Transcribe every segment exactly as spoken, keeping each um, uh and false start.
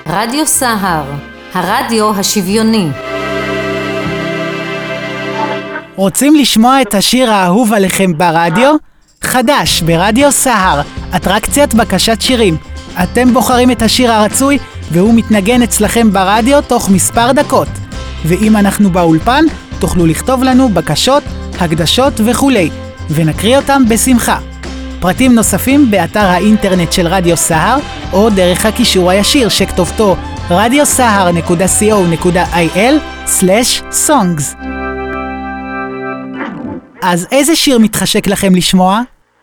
רדיו סהר, הרדיו השוויוני. רוצים לשמוע את השיר האהוב עליכם ברדיו? חדש ברדיו סהר, אטרקציית בקשת שירים. אתם בוחרים את השיר הרצוי והוא מתנגן אצלכם ברדיו תוך מספר דקות. ואם אנחנו באולפן, תוכלו לכתוב לנו בקשות, הקדשות וכולי, ונקריא אותם בשמחה. פרטים נוספים באתר האינטרנט של רדיו סהר, או דרך הקישור הישיר שכתובתו רדיו סהר נקודה סי או נקודה איי אל סלש סונגס. אז איזה שיר מתחשק לכם לשמוע?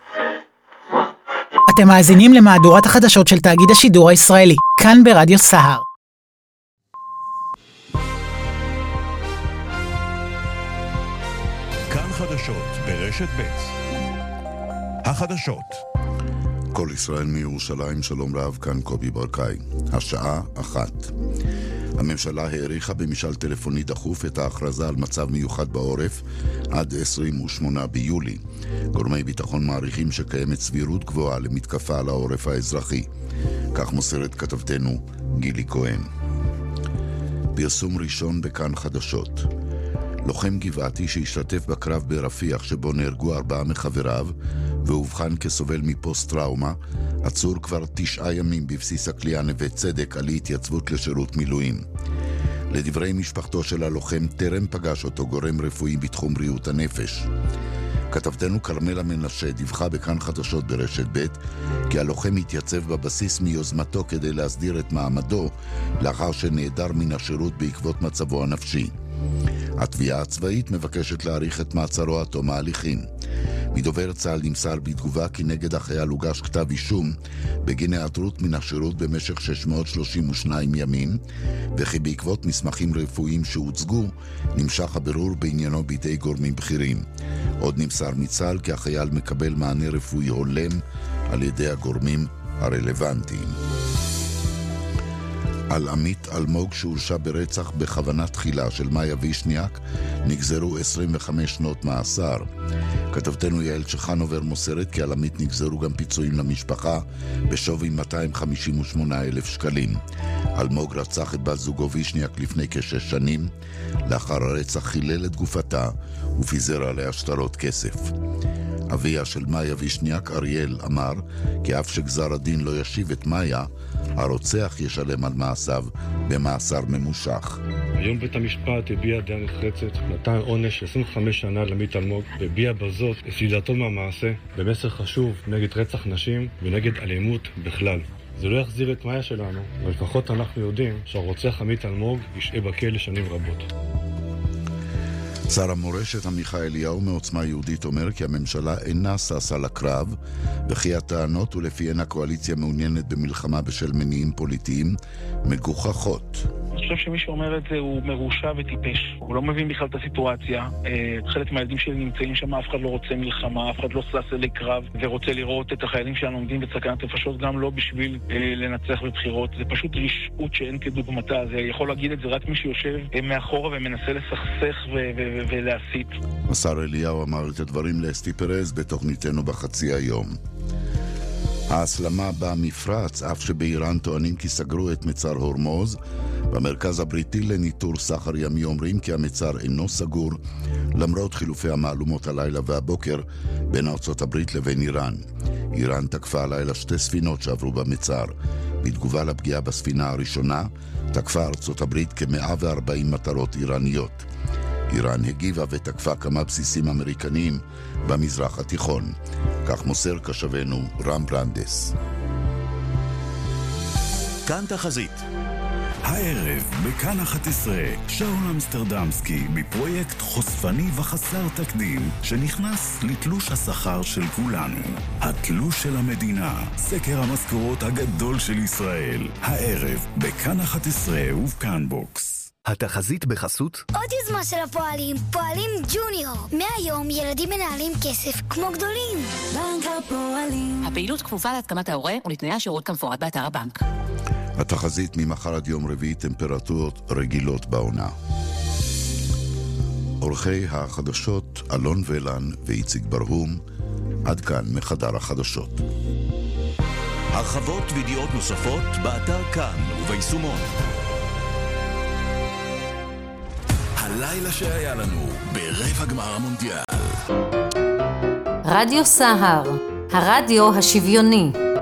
אתם מאזינים למהדורת החדשות של תאגיד השידור הישראלי, כאן ברדיו סהר. כאן חדשות ברשת ב'. החדשות. כל ישראל מירושלים, שלום רב, כאן קובי ברקאי. השעה אחת. הממשלה העריכה במשאל טלפוני דחוף את ההכרזה על מצב מיוחד בעורף עד עשרים ושמונה ביולי. גורמי ביטחון מעריכים שקיימת סבירות גבוהה למתקפה על העורף האזרחי. כך מוסרת כתבתנו גילי כהן. פרסום ראשון בכאן חדשות. לוחם גבעתי שהשתתף בקרב ברפיח שבו נהרגו ארבעה מחבריו והובחן כסובל מפוסט-טראומה, עצור כבר תשעה ימים בבסיס הכלייה נווה צדק על התייצבות לשירות מילואים. לדברי משפחתו של הלוחם, טרם פגש אותו גורם רפואי בתחום בריאות הנפש. כתבתנו קרמלה מנשה דיווחה בכאן חדשות ברשת ב' כי הלוחם התייצב בבסיס מיוזמתו כדי להסדיר את מעמדו לאחר שנעדר מן השירות בעקבות מצבו הנפשי. התביעה הצבאית מבקשת להאריך את מעצרו עד תום ההליכים. מדובר צה"ל נמסר בתגובה כי נגד החייל הוגש כתב אישום בגין היעדרות מן השירות במשך שש מאות שלושים ושניים ימים, וכי בעקבות מסמכים רפואיים שהוצגו נמשך הבירור בעניינו בידי גורמים בכירים. עוד נמסר מצה"ל כי החייל מקבל מענה רפואי הולם על ידי הגורמים הרלוונטיים. על עמית אלמוג שהורשע ברצח בכוונה תחילה של מאיה וישניאק נגזרו עשרים וחמש שנות מאסר. כתבתנו יעל צ'חנובר מוסרת כי על עמית נגזרו גם פיצויים למשפחה בשווי מאתיים חמישים ושמונה אלף שקלים. אלמוג רצח את בת זוגו וישניאק לפני כשש שנים. לאחר הרצח חילל את גופתה ופיזר עליה שטרות כסף. אביה של מאיה וישניאק, אריאל, אמר כי אף שגזר הדין לא ישיב את מאיה, הרוצח ישלם על מעשיו במאסר ממושך. היום בית המשפט הביע דעה נחרצת, נתן עונש עשרים וחמש שנה לעמית אלמוג, והביע בזאת את שלילתו מהמעשה במסר חשוב נגד רצח נשים ונגד אלימות בכלל. זה לא יחזיר את מאיה שלנו, אבל לפחות אנחנו יודעים שהרוצח עמית אלמוג ישעה בכלא שנים רבות. שר המורשת עמיחי אליהו מעוצמה יהודית אומר כי הממשלה אינה ששה לקרב, וכי הטענות ולפיהן הקואליציה מעוניינת במלחמה בשל מניעים פוליטיים מגוחכות. אני חושב שמי שאומר את זה הוא מרושע וטיפש. הוא לא מבין בכלל את הסיטואציה. חלק מהילדים שלי נמצאים שם, אף אחד לא רוצה מלחמה, אף אחד לא שש אלי קרב ורוצה לראות את החיילים שלנו עומדים בסכנת נפשות, גם לא בשביל לנצח בבחירות. זה פשוט רשעות שאין כדוגמתה. זה יכול להגיד את זה רק מי שיושב מאחורה ומנסה לסכסך ו- ו- ו- ולהסית. השר אליהו אמר את הדברים לאסתי פרז בתוכניתנו בחצי היום. ההסלמה במפרץ, אף שבאיראן טוענים כי סגרו את מצר הורמוז. במרכז הבריטי לניטור סחר ימי אומרים כי המצר אינו סגור, למרות חילופי המעלומות הלילה והבוקר בין ארצות הברית לבין איראן. איראן תקפה הלילה שתי ספינות שעברו במצר. בתגובה לפגיעה בספינה הראשונה, תקפה ארצות הברית כ-מאה וארבעים מטרות איראניות. איראן הגיבה ותקפה כמה בסיסים אמריקניים במזרח התיכון. כך מוסר קשבנו רם ברנדס. כאן תחזית. הערב בכאן אחת עשרה, שאול אמסטרדמסקי בפרויקט חושפני וחסר תקדים שנכנס לתלוש השכר של כולנו. התלוש של המדינה, סקר המשכורות הגדול של ישראל. הערב בכאן אחת עשרה ובכאן בוקס. התחזית בחסות עוד יוזמה של הפועלים, פועלים ג'וניור. מהיום ילדים מנהלים כסף כמו גדולים. בנק הפועלים. הפעילות כפופה להתקמת ההורה ולתנאי השירות כמפורט באתר הבנק. התחזית ממחר עד יום רביעי, טמפרטורות רגילות בעונה. עורכי החדשות אלון ולן ואיציק ברהום. עד כאן מחדר החדשות. הרחבות וידיעות נוספות באתר כאן וביישומון. הלילה שהיה לנו ברבע גמר המונדיאל. רדיו סהר, הרדיו השוויוני.